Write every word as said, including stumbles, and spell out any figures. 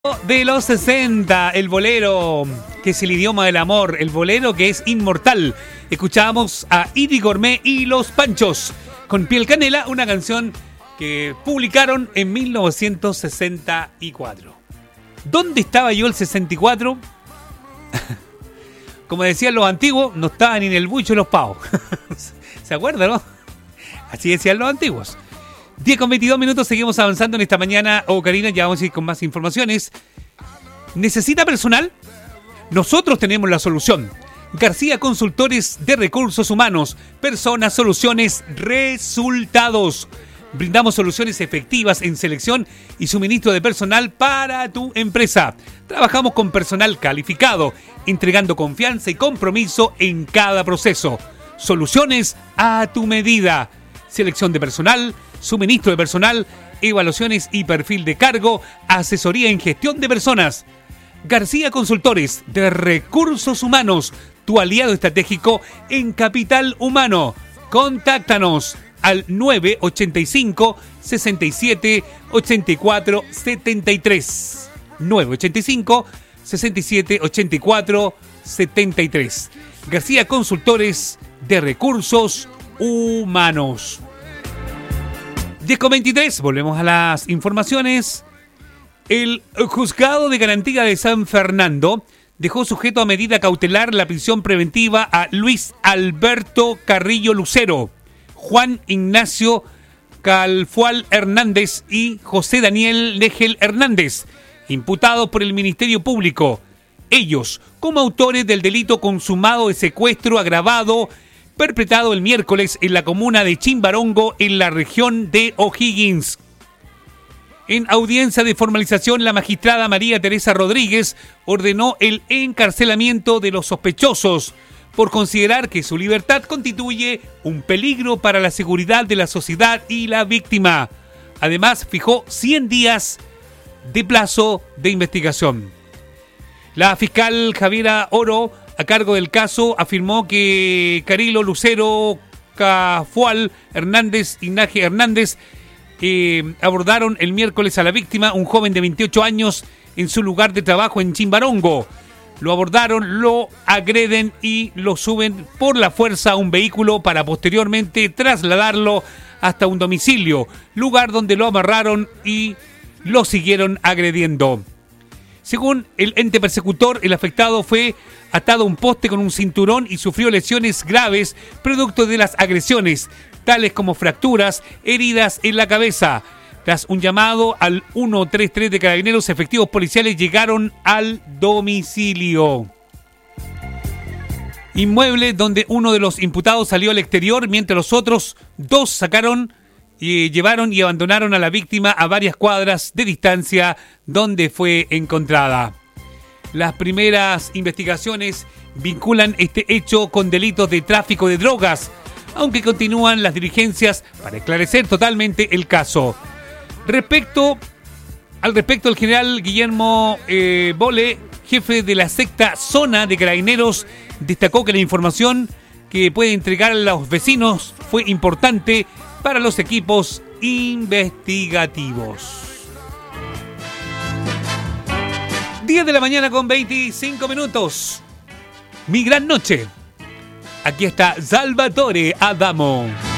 De los sesenta, el bolero, que es el idioma del amor, el bolero que es inmortal. Escuchábamos a Idi Gourmet y Los Panchos con Piel Canela, una canción que publicaron en mil novecientos sesenta y cuatro. ¿Dónde estaba yo el sesenta y cuatro? Como decían los antiguos, no estaba ni en el bucho de los pavos. ¿Se acuerdan, no? Así decían los antiguos. diez con veintidós minutos, seguimos avanzando en esta mañana. Oh, Karina, ya vamos a ir con más informaciones. ¿Necesita personal? Nosotros tenemos la solución. García Consultores de Recursos Humanos. Personas, soluciones, resultados. Brindamos soluciones efectivas en selección y suministro de personal para tu empresa. Trabajamos con personal calificado, entregando confianza y compromiso en cada proceso. Soluciones a tu medida. Selección de personal, suministro de personal, evaluaciones y perfil de cargo, asesoría en gestión de personas. García Consultores de Recursos Humanos, tu aliado estratégico en capital humano. Contáctanos al nueve ochenta y cinco, sesenta y siete, ochenta y cuatro, setenta y tres. nueve ochenta y cinco, sesenta y siete, ochenta y cuatro, setenta y tres. García Consultores de Recursos Humanos. diez con veintitrés, volvemos a las informaciones. El Juzgado de Garantía de San Fernando dejó sujeto a medida cautelar la prisión preventiva a Luis Alberto Carrillo Lucero, Juan Ignacio Calfual Hernández y José Daniel Legel Hernández, imputados por el Ministerio Público. Ellos, como autores del delito consumado de secuestro agravado perpetrado el miércoles en la comuna de Chimbarongo, en la región de O'Higgins. En audiencia de formalización, la magistrada María Teresa Rodríguez ordenó el encarcelamiento de los sospechosos por considerar que su libertad constituye un peligro para la seguridad de la sociedad y la víctima. Además, fijó cien días de plazo de investigación. La fiscal Javiera Oro, a cargo del caso, afirmó que Carilo Lucero, Cafual Hernández y Naje Hernández eh, abordaron el miércoles a la víctima, un joven de veintiocho años, en su lugar de trabajo en Chimbarongo. Lo abordaron, lo agreden y lo suben por la fuerza a un vehículo para posteriormente trasladarlo hasta un domicilio, lugar donde lo amarraron y lo siguieron agrediendo. Según el ente persecutor, el afectado fue atado a un poste con un cinturón y sufrió lesiones graves producto de las agresiones, tales como fracturas, heridas en la cabeza. Tras un llamado al ciento treinta y tres de Carabineros, efectivos policiales llegaron al domicilio. Inmueble donde uno de los imputados salió al exterior, mientras los otros dos sacaron y llevaron y abandonaron a la víctima a varias cuadras de distancia donde fue encontrada. Las primeras investigaciones vinculan este hecho con delitos de tráfico de drogas, aunque continúan las diligencias para esclarecer totalmente el caso. Respecto al respecto, el general Guillermo eh, Bole, jefe de la sexta zona de Carabineros, destacó que la información que puede entregar a los vecinos fue importante para los equipos investigativos. diez de la mañana con veinticinco minutos. Mi gran noche. Aquí está Salvatore Adamo.